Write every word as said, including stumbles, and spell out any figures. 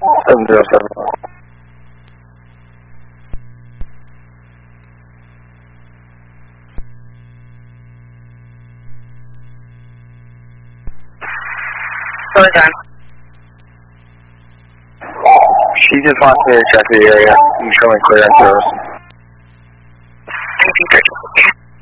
seven zero seven. Go again. She just wants me to check the area. You showing clear on service.